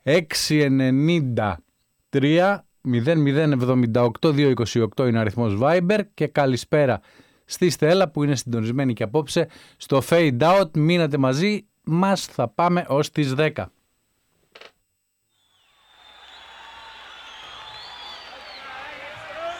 693 0078 228 είναι αριθμός Viber και καλησπέρα στη Στέλλα που είναι συντονισμένη και απόψε στο Fade Out. Μείνατε μαζί μας, θα πάμε ως τις 10.